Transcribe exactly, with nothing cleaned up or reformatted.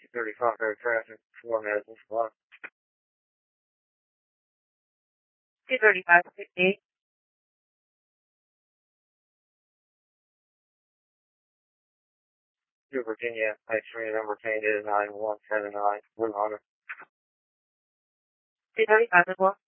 two thirty-five air traffic, four medical supply. two thirty-five fifty-eight. To Virginia, X-ray number painted nine one seven nine, one hundred. two thirty-five as well.